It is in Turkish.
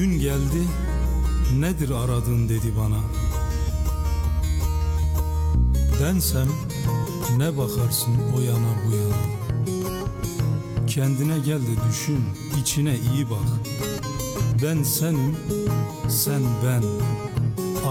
Dün geldi, nedir aradın dedi bana. Densem ne bakarsın o yana bu yana. Kendine gel de düşün, içine iyi bak. Ben senim, sen ben.